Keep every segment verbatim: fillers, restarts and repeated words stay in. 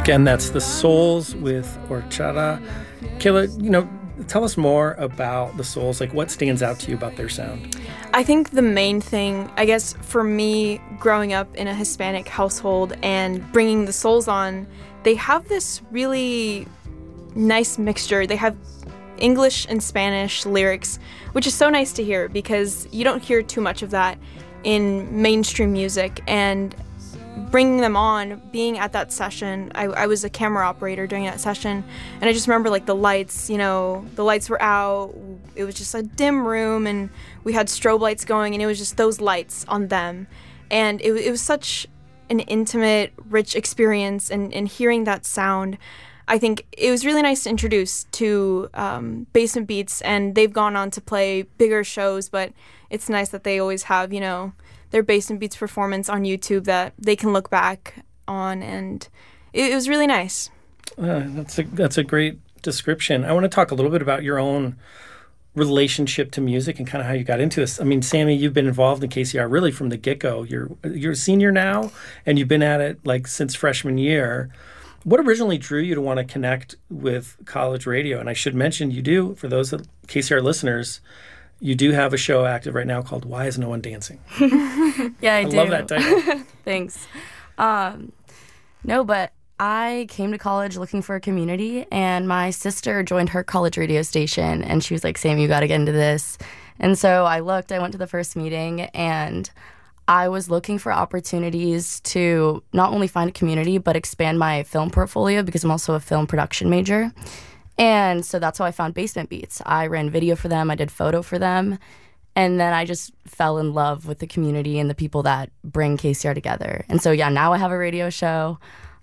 Again, that's The Souls with Horchata. Kayla, you know, tell us more about The Souls. Like, what stands out to you about their sound? I think the main thing, I guess, for me, growing up in a Hispanic household and bringing The Souls on, they have this really nice mixture. They have English and Spanish lyrics, which is so nice to hear because you don't hear too much of that in mainstream music. And bringing them on, being at that session, I, I was a camera operator during that session, and I just remember like the lights, you know, the lights were out, it was just a dim room, and we had strobe lights going, and it was just those lights on them, and it, it was such an intimate, rich experience, and, and hearing that sound, I think it was really nice to introduce to um, Basement Beats, and they've gone on to play bigger shows, but it's nice that they always have, you know, their Basement Beats performance on YouTube that they can look back on, and it, it was really nice. Uh, that's a that's a great description. I want to talk a little bit about your own relationship to music and kind of how you got into this. I mean, Sammy, you've been involved in K C R really from the get-go. You're you're a senior now, and you've been at it like since freshman year. What originally drew you to want to connect with college radio? And I should mention, you do, for those that, K C R listeners, you do have a show active right now called Why Is No One Dancing? Yeah, I, I do. I love that title. Thanks. Um, no, but I came to college looking for a community, and my sister joined her college radio station, and she was like, Sam, you got to get into this. And so I looked, I went to the first meeting, and I was looking for opportunities to not only find a community, but expand my film portfolio because I'm also a film production major. And so that's how I found Basement Beats. I ran video for them, I did photo for them, and then I just fell in love with the community and the people that bring K C R together. And so, yeah, now I have a radio show,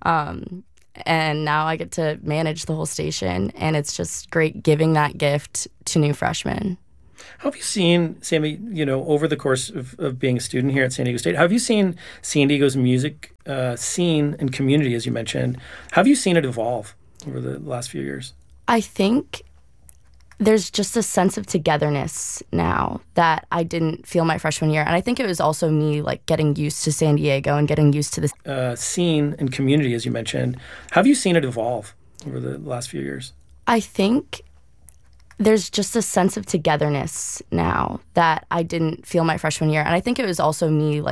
um, and now I get to manage the whole station, and it's just great giving that gift to new freshmen. How have you seen, Sammy, you know, over the course of, of being a student here at San Diego State, how have you seen San Diego's music uh, scene and community, as you mentioned, how have you seen it evolve over the last few years? I think there's just a sense of togetherness now that I didn't feel my freshman year. And I think it was also me like getting used to San Diego and getting used to this uh, scene and community, as you mentioned. How have you seen it evolve over the last few years? I think there's just a sense of togetherness now that I didn't feel my freshman year. And I think it was also me like